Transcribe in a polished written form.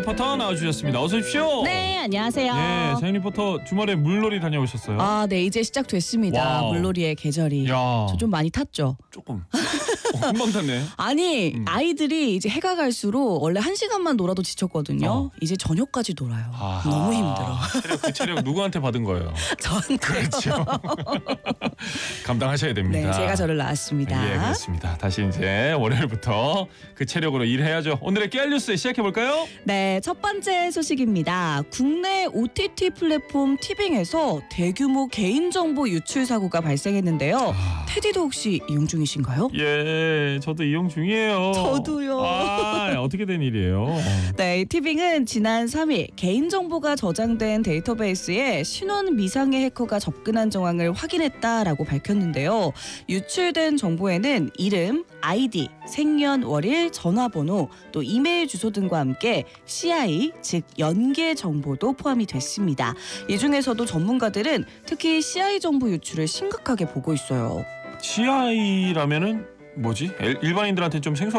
리포터 나와주셨습니다. 어서 오십시오. 네, 안녕하세요. 네, 사연 리포터 주말에 물놀이 다녀오셨어요? 아, 네, 이제 시작됐습니다. 와우. 물놀이의 계절이. 야. 저 좀 많이 탔죠? 조금. 금방 탔네. 아니, 아이들이 이제 해가 갈수록 원래 1시간만 놀아도 지쳤거든요. 이제 저녁까지 놀아요. 아하. 너무 힘들어. 그 체력 누구한테 받은 거예요? 저한테요. 그렇죠. 감당하셔야 됩니다. 네, 제가 저를 낳았습니다. 예, 그렇습니다. 다시 이제 월요일부터 그 체력으로 일해야죠. 오늘의 깨알 뉴스 시작해 볼까요? 네, 첫 번째 소식입니다. 국내 OTT 플랫폼 티빙에서 대규모 개인정보 유출 사고가 발생했는데요. 테디도 혹시 이용 중이신가요? 예, 저도 이용 중이에요. 저도요. 아, 어떻게 된 일이에요? 네, 티빙은 지난 3일 개인정보가 저장된 데이터베이스에 신원 미상의 해커가 접근한 정황을 확인했다라고 밝혔는데요. 유출된 정보에는 이름, 아이디, 생년월일, 전화번호, 또 이메일 주소 등과 함께 CI, 즉 연계 정보도 포함이 됐습니다. 이 중에서도 전문가들은 특히 CI 정보 유출을 심각하게 보고 있어요. CI라면은 뭐지? 일반인들한테 좀 생소.